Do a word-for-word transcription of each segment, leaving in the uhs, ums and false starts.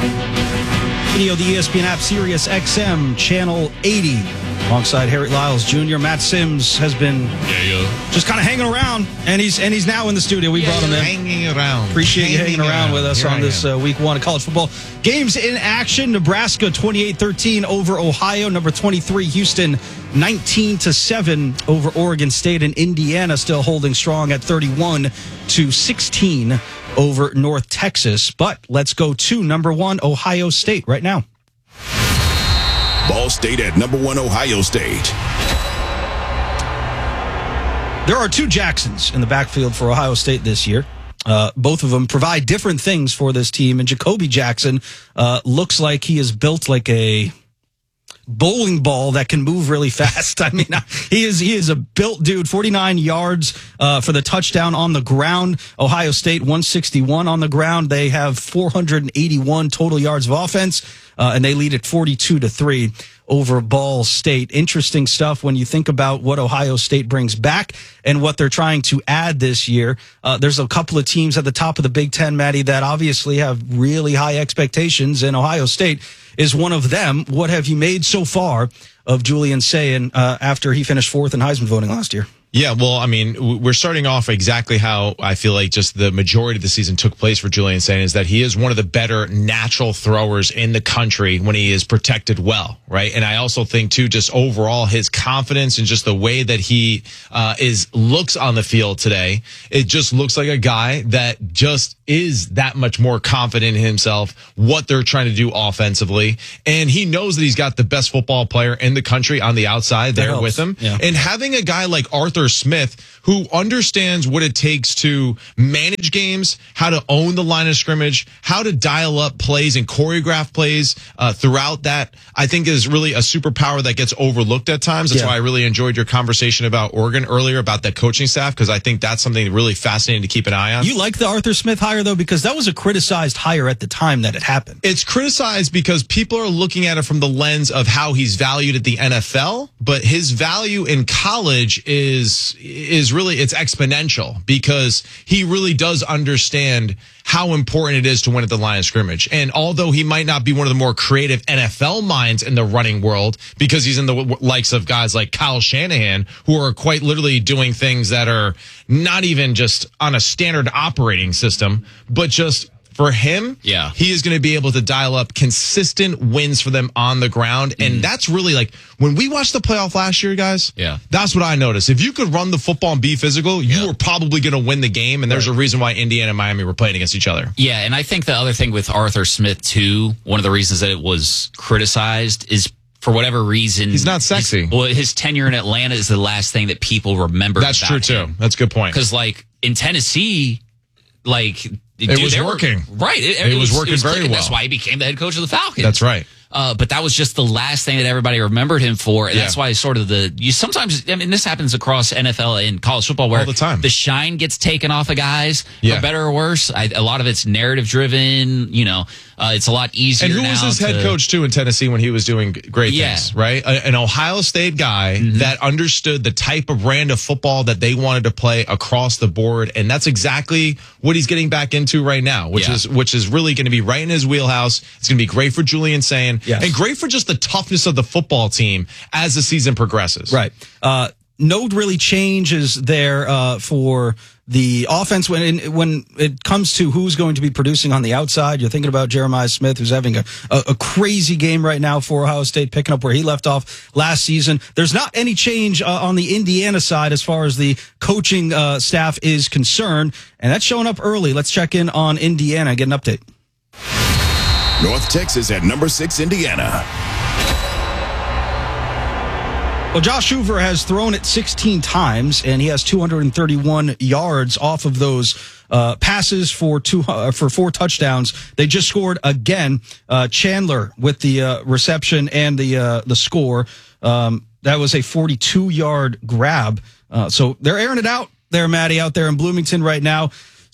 Video, the E S P N app, Sirius X M, Channel eighty. Alongside Harry Lyles Junior, Matt Sims has been yeah, yeah. just kind of hanging around, and he's and he's now in the studio. We yeah, brought him in. Hanging around. Appreciate hanging you hanging around, around with us Here on this uh, week one of college football. Games in action. Nebraska twenty-eight thirteen over Ohio. Number twenty-three, Houston nineteen to seven over Oregon State. And Indiana still holding strong at thirty-one to sixteen over North Texas. But let's go to number one, Ohio State right now. Ball State at number one, Ohio State. There are two Jacksons in the backfield for Ohio State this year. Uh, both of them provide different things for this team. And Jacoby Jackson uh, looks like he is built like a bowling ball that can move really fast. I mean, he is he is a built dude. forty-nine yards uh, for the touchdown on the ground. Ohio State one sixty-one on the ground. They have four hundred eighty-one total yards of offense, uh, and they lead at forty-two to three over Ball State. Interesting stuff when you think about what Ohio State brings back and what they're trying to add this year. Uh, there's a couple of teams at the top of the Big Ten, Maddie, that obviously have really high expectations, and Ohio State is one of them. What have you made so far of Julian Sayin uh, after he finished fourth in Heisman voting last year? Yeah, well, I mean, we're starting off exactly how I feel like just the majority of the season took place for Julian Sayin, is that he is one of the better natural throwers in the country when he is protected well, right? And I also think, too, just overall his confidence and just the way that he uh, is looks on the field today, it just looks like a guy that just is that much more confident in himself, what they're trying to do offensively. And he knows that he's got the best football player in the country on the outside there helps. with him. Yeah. And having a guy like Arthur Smith, who understands what it takes to manage games, how to own the line of scrimmage, how to dial up plays and choreograph plays uh, throughout that, I think is really a superpower that gets overlooked at times. That's yeah. why I really enjoyed your conversation about Oregon earlier, about that coaching staff, because I think that's something really fascinating to keep an eye on. You like the Arthur Smith hire, though, because that was a criticized hire at the time that it happened. It's criticized because people are looking at it from the lens of how he's valued at the N F L, but his value in college is is really, it's exponential, because he really does understand how important it is to win at the line of scrimmage. And although he might not be one of the more creative N F L minds in the running world, because he's in the w- likes of guys like Kyle Shanahan, who are quite literally doing things that are not even just on a standard operating system, but just for him, yeah. he is going to be able to dial up consistent wins for them on the ground. And mm. that's really like, when we watched the playoff last year, guys, yeah. that's what I noticed. If you could run the football and be physical, you yeah. were probably going to win the game. And there's right. a reason why Indiana and Miami were playing against each other. Yeah, and I think the other thing with Arthur Smith, too, one of the reasons that it was criticized is, for whatever reason, he's not sexy. His, well, his tenure in Atlanta is the last thing that people remember. That's true, too. Him. That's a good point. Because, like, in Tennessee, like... It Dude, was were, working. Right. It, it, it was, was working it was very clicking. well. That's why he became the head coach of the Falcons. That's right. Uh, but that was just the last thing that everybody remembered him for. And yeah. that's why sort of the, you sometimes, I mean, this happens across N F L and college football where all the time. The shine gets taken off of guys, yeah. for better or worse. I, a lot of it's narrative driven, you know, uh, it's a lot easier. And who now was his to, head coach too in Tennessee when he was doing great yeah. things, right? A, an Ohio State guy mm-hmm. that understood the type of brand of football that they wanted to play across the board. And that's exactly what he's getting back into right now, which yeah. is, which is really going to be right in his wheelhouse. It's going to be great for Julian Sayin yes. and great for just the toughness of the football team as the season progresses. Right. Uh, no really changes there uh, for the offense when when it comes to who's going to be producing on the outside. You're thinking about Jeremiah Smith, who's having a, a, a crazy game right now for Ohio State, picking up where he left off last season. There's not any change uh, on the Indiana side as far as the coaching uh, staff is concerned, and that's showing up early. Let's check in on Indiana, get an update. North Texas at number six, Indiana. Well, Josh Hoover has thrown it sixteen times, and he has two hundred thirty-one yards off of those uh, passes for two uh, for four touchdowns. They just scored again. Uh, Chandler with the uh, reception and the uh, the score. Um, that was a forty-two yard grab. Uh, so they're airing it out there, Maddie, out there in Bloomington right now.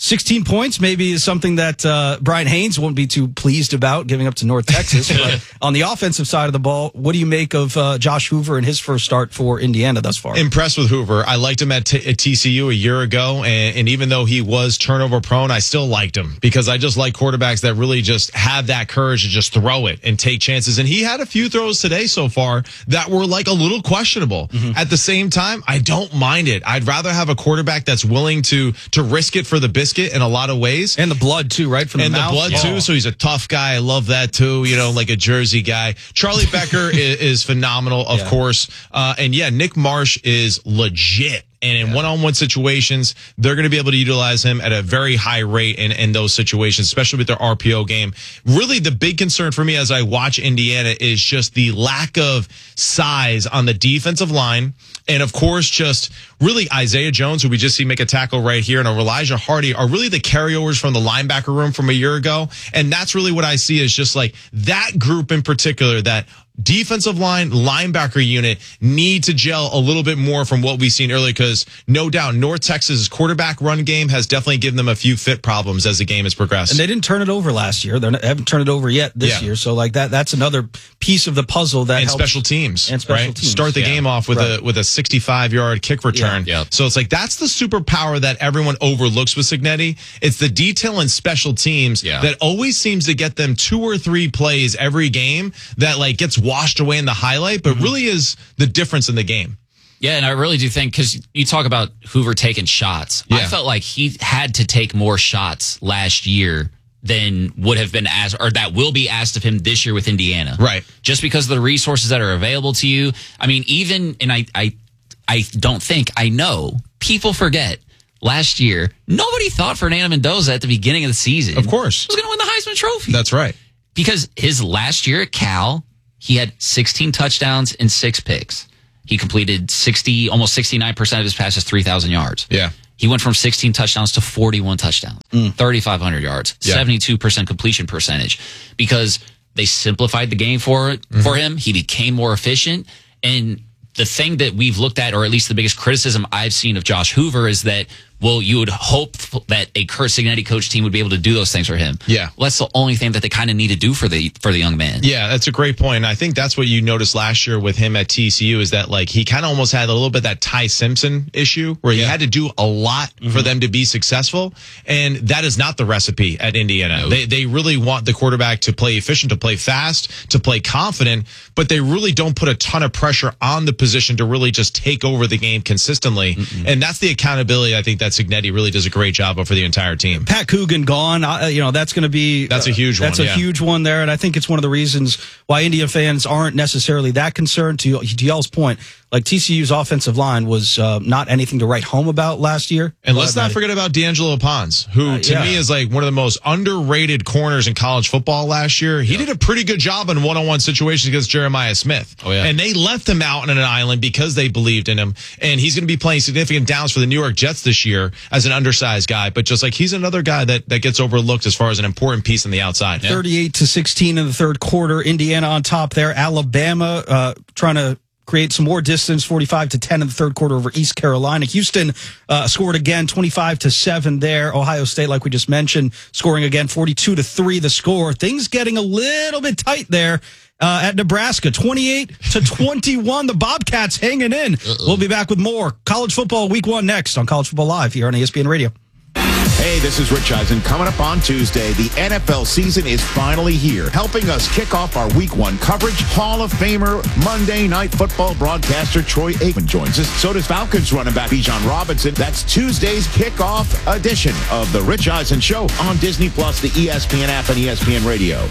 sixteen points maybe is something that uh, Brian Haynes won't be too pleased about giving up to North Texas. But on the offensive side of the ball, what do you make of uh, Josh Hoover and his first start for Indiana thus far? Impressed with Hoover. I liked him at, t- at T C U a year ago, and, and even though he was turnover prone, I still liked him because I just like quarterbacks that really just have that courage to just throw it and take chances. And he had a few throws today so far that were like a little questionable. Mm-hmm. At the same time, I don't mind it. I'd rather have a quarterback that's willing to to risk it for the biscuit in a lot of ways. And the blood too, right? From the and mouth. the blood yeah. too. So he's a tough guy. I love that too. You know, like a Jersey guy. Charlie Becker is, is phenomenal, of yeah. course. Uh, and yeah, Nick Marsh is legit. And in yeah. one-on-one situations, they're going to be able to utilize him at a very high rate in, in those situations, especially with their R P O game. Really, the big concern for me as I watch Indiana is just the lack of size on the defensive line. And, of course, just really Isaiah Jones, who we just see make a tackle right here, and Elijah Hardy are really the carryovers from the linebacker room from a year ago. And that's really what I see is just like that group in particular, that defensive line, linebacker unit need to gel a little bit more from what we've seen earlier because no doubt North Texas's quarterback run game has definitely given them a few fit problems as the game has progressed. And they didn't turn it over last year. They haven't turned it over yet this yeah. year. So like that, that's another piece of the puzzle that and helps. special teams, and special right? teams. Start the yeah. game off with right. a with a sixty-five yard kick return. Yeah. Yep. So it's like that's the superpower that everyone overlooks with Cignetti. It's the detail in special teams yeah. that always seems to get them two or three plays every game that like gets washed away in the highlight, but mm-hmm. really is the difference in the game. Yeah, and I really do think, because you talk about Hoover taking shots. Yeah. I felt like he had to take more shots last year than would have been asked, or that will be asked of him this year with Indiana. Right. Just because of the resources that are available to you. I mean, even, and I, I, I don't think, I know, people forget. Last year, nobody thought Fernando Mendoza at the beginning of the season. Of course. Was going to win the Heisman Trophy. That's right. Because his last year at Cal, he had sixteen touchdowns and six picks. He completed sixty, almost sixty-nine percent of his passes, three thousand yards. Yeah. He went from sixteen touchdowns to forty-one touchdowns, mm. thirty-five hundred yards, yeah. seventy-two percent completion percentage, because they simplified the game for it, mm-hmm. for him. He became more efficient. And the thing that we've looked at, or at least the biggest criticism I've seen of Josh Hoover, is that, well, you would hope that a Curt Cignetti coach team would be able to do those things for him. Yeah. Well, that's the only thing that they kind of need to do for the for the young man. Yeah, that's a great point. And I think that's what you noticed last year with him at T C U is that, like, he kind of almost had a little bit that Ty Simpson issue where he yeah. had to do a lot mm-hmm. for them to be successful. And that is not the recipe at Indiana. No. They they really want the quarterback to play efficient, to play fast, to play confident, but they really don't put a ton of pressure on the position to really just take over the game consistently. Mm-mm. And that's the accountability I think that Cignetti really does a great job of for the entire team. Pat Coogan gone, uh, you know, that's going to be that's a huge uh, one. That's a yeah. huge one there, and I think it's one of the reasons why Indiana fans aren't necessarily that concerned. To, to y'all's point, like T C U's offensive line was uh, not anything to write home about last year. And let's not forget about D'Angelo Pons, who uh, to yeah. me is like one of the most underrated corners in college football last year. He yeah. did a pretty good job in one-on-one situations against Jeremiah Smith. Oh, yeah. And they left him out on an island because they believed in him. And he's going to be playing significant downs for the New York Jets this year as an undersized guy. But just like he's another guy that, that gets overlooked as far as an important piece on the outside. Yeah. thirty-eight to sixteen in the third quarter. Indiana on top there. Alabama uh, trying to create some more distance, forty-five to ten in the third quarter over East Carolina. Houston uh, scored again, twenty-five to seven there. Ohio State, like we just mentioned, scoring again, forty-two to three the score. Things getting a little bit tight there uh, at Nebraska, twenty-eight to twenty-one. The Bobcats hanging in. Uh-oh. We'll be back with more college football week one next on College Football Live here on E S P N Radio. Hey, this is Rich Eisen. Coming up on Tuesday, the N F L season is finally here. Helping us kick off our week one coverage, Hall of Famer, Monday Night Football broadcaster Troy Aikman joins us. So does Falcons running back Bijan Robinson. That's Tuesday's kickoff edition of the Rich Eisen Show on Disney Plus, the E S P N app, and E S P N Radio.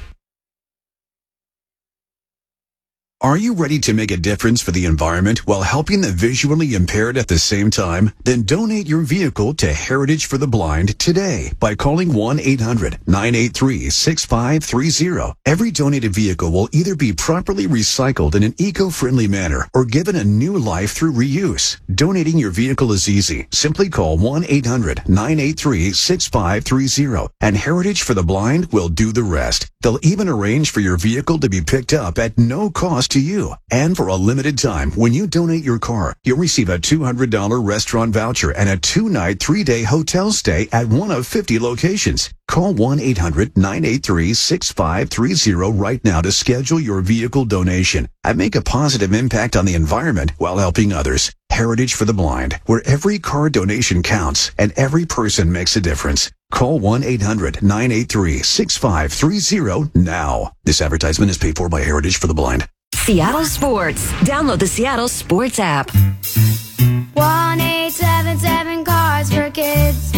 Are you ready to make a difference for the environment while helping the visually impaired at the same time? Then donate your vehicle to Heritage for the Blind today by calling one eight hundred nine eight three six five three zero. Every donated vehicle will either be properly recycled in an eco-friendly manner or given a new life through reuse. Donating your vehicle is easy. Simply call one eight hundred nine eight three six five three zero and Heritage for the Blind will do the rest. They'll even arrange for your vehicle to be picked up at no cost to to you. And for a limited time, when you donate your car, you'll receive a two hundred dollars restaurant voucher and a two-night, three-day hotel stay at one of fifty locations. Call one eight hundred nine eight three six five three zero right now to schedule your vehicle donation and make a positive impact on the environment while helping others. Heritage for the Blind, where every car donation counts and every person makes a difference. Call one eight hundred nine eight three six five three zero now. This advertisement is paid for by Heritage for the Blind. Seattle Sports. Download the Seattle Sports app. one eight seven seven Cars for Kids.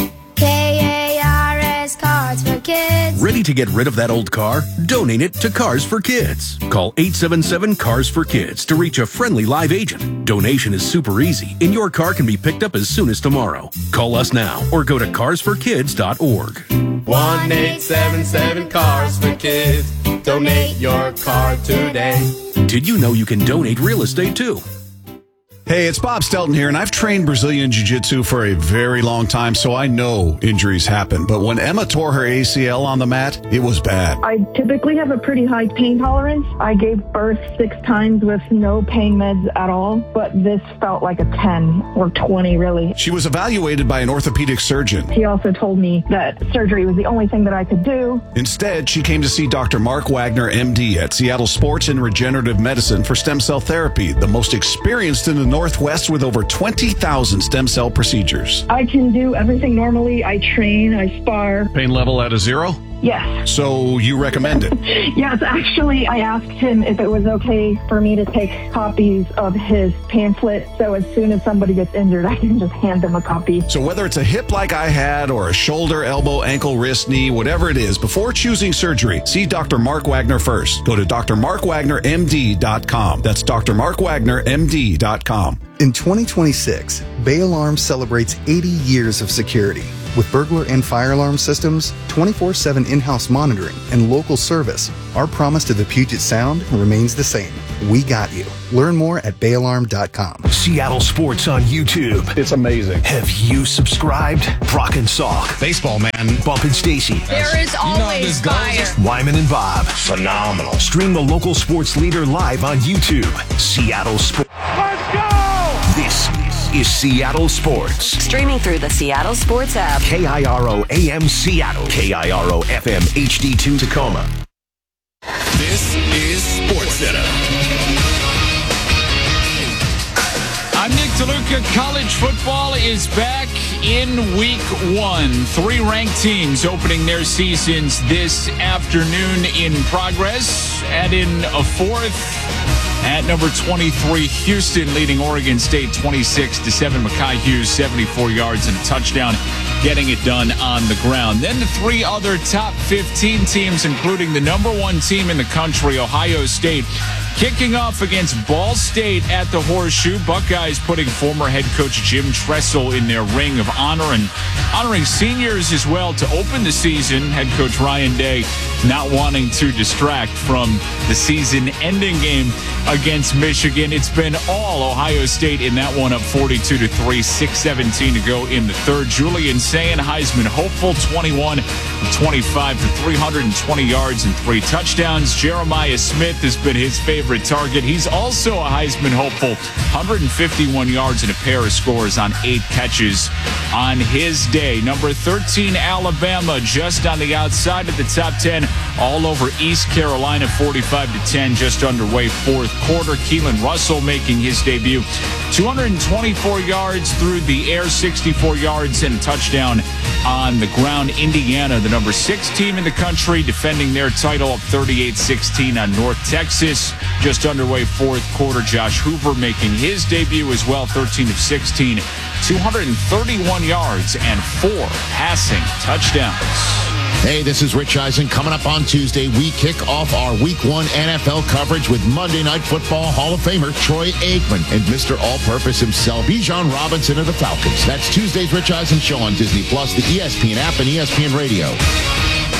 K A R S Cars for Kids. Ready to get rid of that old car? Donate it to Cars for Kids. Call eight seven seven Cars for Kids to reach a friendly live agent. Donation is super easy, and your car can be picked up as soon as tomorrow. Call us now or go to cars for kids dot org. one eight seven seven Cars for Kids. Donate your car today. Did you know you can donate real estate too? Hey, it's Bob Stelton here, and I've trained Brazilian Jiu-Jitsu for a very long time, so I know injuries happen. But when Emma tore her A C L on the mat, it was bad. I typically have a pretty high pain tolerance. I gave birth six times with no pain meds at all, but this felt like a ten or twenty, really. She was evaluated by an orthopedic surgeon. He also told me that surgery was the only thing that I could do. Instead, she came to see Doctor Mark Wagner, M D, at Seattle Sports and Regenerative Medicine for stem cell therapy, the most experienced in the Northwest with over twenty thousand stem cell procedures. I can do everything normally. I train, I spar. Pain level at a zero? Yes. So you recommend it? Yes, actually, I asked him if it was okay for me to take copies of his pamphlet, so as soon as somebody gets injured, I can just hand them a copy. So whether it's a hip like I had or a shoulder, elbow, ankle, wrist, knee, whatever it is, before choosing surgery, see Doctor Mark Wagner first. Go to D R Mark Wagner M D dot com. That's D R Mark Wagner M D dot com. In twenty twenty-six, Bay Alarm celebrates eighty years of security. With burglar and fire alarm systems, twenty-four seven in-house monitoring, and local service, our promise to the Puget Sound remains the same. We got you. Learn more at bay alarm dot com. Seattle Sports on YouTube. It's amazing. Have you subscribed? Brock and Salk. Baseball, man. Bump and Stacy. There is always fire. Wyman and Bob. Phenomenal. Stream the local sports leader live on YouTube. Seattle Sports. Let's go! This is Seattle Sports. Streaming through the Seattle Sports app. K I R O A M Seattle. K I R O F M H D two Tacoma. This is Sports Center. I'm Nick DeLuca. College football is back in week one. Three ranked teams opening their seasons this afternoon in progress. Add in a fourth. At number twenty-three, Houston leading Oregon State twenty-six to seven. Mekhi Hughes, seventy-four yards and a touchdown, getting it done on the ground. Then the three other top fifteen teams, including the number one team in the country, Ohio State, kicking off against Ball State at the Horseshoe. Buckeyes putting former head coach Jim Tressel in their ring of honor and honoring seniors as well to open the season. Head coach Ryan Day not wanting to distract from the season-ending game against Michigan. It's been all Ohio State in that one, up forty-two to three, six seventeen to go in the third. Julian Sayin, Heisman hopeful, twenty-one twenty-five for three hundred twenty yards and three touchdowns. Jeremiah Smith has been his favorite target. He's also a Heisman hopeful, one hundred fifty-one yards and a pair of scores on eight catches on his day. Number thirteen, Alabama, just on the outside of the top ten, all over East Carolina, forty-five to ten, just underway fourth quarter. Keelan Russell making his debut, two hundred twenty-four yards through the air, sixty-four yards and a touchdown on the ground. Indiana, the number six team in the country, defending their title, up thirty-eight sixteen on North Texas. Just underway fourth quarter. Josh Hoover making his debut as well, thirteen of sixteen, two hundred thirty-one yards and four passing touchdowns. Hey, this is Rich Eisen. Coming up on Tuesday, we kick off our Week One N F L coverage with Monday Night Football Hall of Famer Troy Aikman and Mister All-Purpose himself, Bijan Robinson of the Falcons. That's Tuesday's Rich Eisen Show on Disney Plus, the E S P N app, and E S P N Radio.